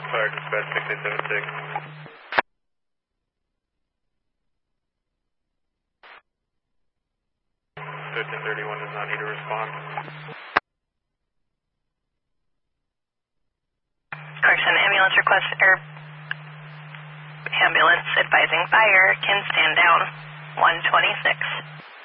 Fire dispatch 6876. 1331 does not need to respond. Correction, ambulance request, ambulance advising fire can stand down 126.